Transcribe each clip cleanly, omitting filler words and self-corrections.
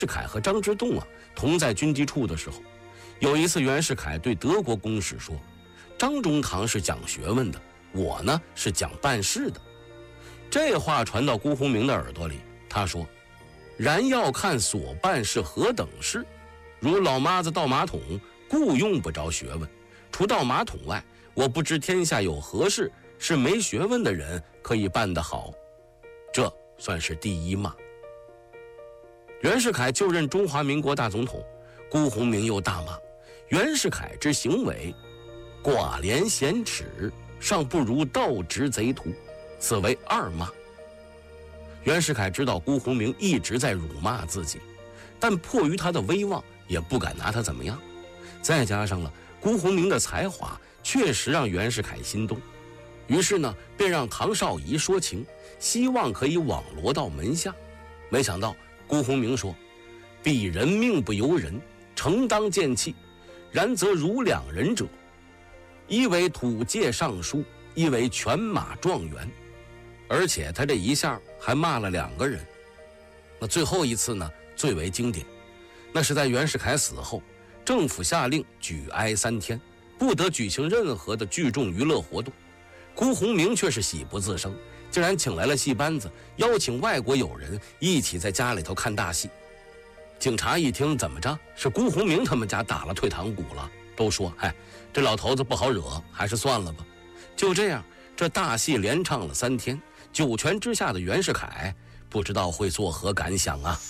世凯和张之洞同在军机处的时候，有一次袁世凯对德国公使说：“张中堂是讲学问的，我呢是讲办事的。”这话传到辜鸿铭的耳朵里，他说：“然要看所办是何等事，如老妈子倒马桶，故用不着学问。除倒马桶外，我不知天下有何事是没学问的人可以办得好。”这算是第一骂。袁世凯就任中华民国大总统，辜鸿铭又大骂袁世凯之行为寡廉鲜耻，尚不如盗直贼徒，此为二骂。袁世凯知道辜鸿铭一直在辱骂自己，但迫于他的威望，也不敢拿他怎么样。再加上了辜鸿铭的才华，确实让袁世凯心动，于是呢，便让唐绍仪说情，希望可以网罗到门下。没想到辜鸿铭说：“鄙人命不由人，诚当见弃。然则如两人者，一为土界尚书，一为犬马状元。”而且他这一下还骂了2个人。那最后一次呢，最为经典，那是在袁世凯死后，政府下令举哀3天，不得举行任何的聚众娱乐活动。辜鸿铭却是喜不自胜，竟然请来了戏班子，邀请外国友人一起在家里头看大戏。警察一听，怎么着，是辜鸿铭他们家打了退堂鼓了，都说：“这老头子不好惹，还是算了吧。”就这样，这大戏连唱了3天，九泉之下的袁世凯不知道会作何感想啊。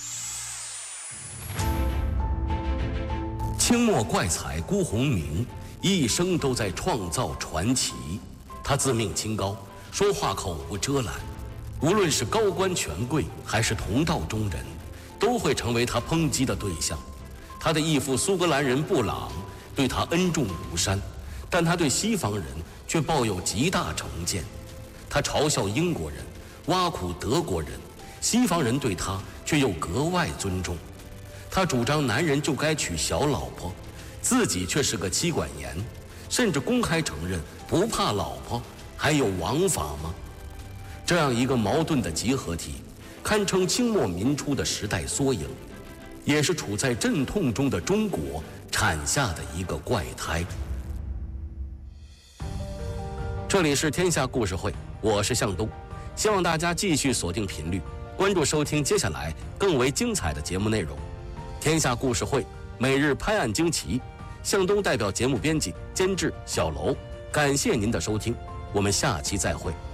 清末怪才辜鸿铭一生都在创造传奇，他自命清高，说话口无遮拦，无论是高官权贵还是同道中人，都会成为他抨击的对象。他的义父苏格兰人布朗对他恩重如山，但他对西方人却抱有极大成见。他嘲笑英国人，挖苦德国人，西方人对他却又格外尊重。他主张男人就该娶小老婆，自己却是个妻管严，甚至公开承认不怕老婆还有王法吗？这样一个矛盾的集合体，堪称清末民初的时代缩影，也是处在阵痛中的中国产下的一个怪胎。这里是天下故事会，我是向东，希望大家继续锁定频率，关注收听接下来更为精彩的节目内容。天下故事会每日拍案惊奇，向东代表节目编辑监制小楼，感谢您的收听，我们下期再会。